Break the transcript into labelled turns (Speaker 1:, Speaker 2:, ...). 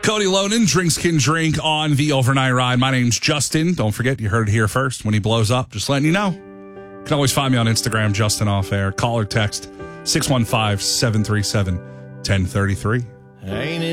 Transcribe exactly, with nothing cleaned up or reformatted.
Speaker 1: Cody Lonan, Drinks Can Drink on the Overnight Ride. My name's Justin. Don't forget, you heard it here first. When he blows up, just letting you know. You can always find me on Instagram, Justin Off Air. Call or text six one five, seven three seven, one zero three three. Ain't it